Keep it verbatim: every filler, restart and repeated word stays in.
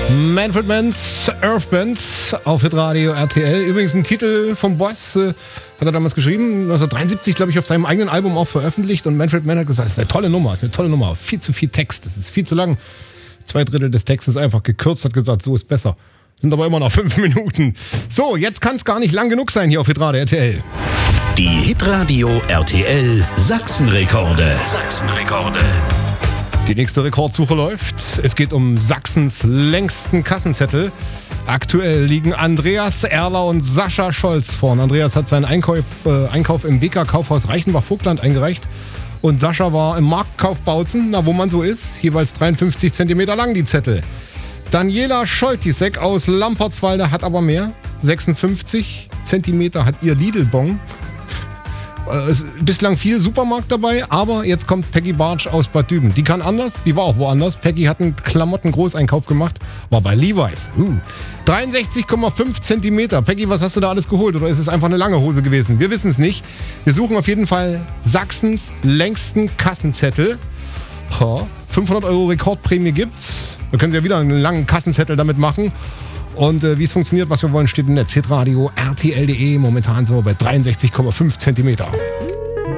Manfred Mann's Earth Band auf Hitradio R T L. Übrigens ein Titel vom Boss, äh, hat er damals geschrieben, neunzehnhundertdreiundsiebzig, glaube ich, auf seinem eigenen Album auch veröffentlicht. Und Manfred Mann hat gesagt, das ist eine tolle Nummer, das ist eine tolle Nummer. Viel zu viel Text, das ist viel zu lang. Zwei Drittel des Textes einfach gekürzt, hat gesagt, so ist besser. Sind aber immer noch fünf Minuten. So, jetzt kann es gar nicht lang genug sein hier auf Hitradio R T L. Die Hitradio R T L Sachsenrekorde. Sachsenrekorde. Die nächste Rekordsuche läuft. Es geht um Sachsens längsten Kassenzettel. Aktuell liegen Andreas Erler und Sascha Scholz vorn. Andreas hat seinen Einkauf, äh, Einkauf im W K-Kaufhaus Reichenbach-Vogtland eingereicht. Und Sascha war im Marktkauf Bautzen, na wo man so ist, jeweils dreiundfünfzig Zentimeter lang die Zettel. Daniela Scholtisek aus Lampertswalde hat aber mehr. sechsundfünfzig Zentimeter hat ihr Lidl-Bon. Es ist bislang viel Supermarkt dabei, aber jetzt kommt Peggy Bartsch aus Bad Düben. Die kann anders, die war auch woanders. Peggy hat einen Klamotten-Großeinkauf gemacht, war bei Levi's. Uh. dreiundsechzig Komma fünf Zentimeter. Peggy, was hast du da alles geholt? Oder ist es einfach eine lange Hose gewesen? Wir wissen es nicht. Wir suchen auf jeden Fall Sachsens längsten Kassenzettel. Oh, fünfhundert Euro Rekordprämie gibt's. Wir können ja wieder einen langen Kassenzettel damit machen. Und äh, wie es funktioniert, was wir wollen, steht im Netz. Hitradio R T L punkt de. Momentan sind wir bei dreiundsechzig Komma fünf Zentimeter.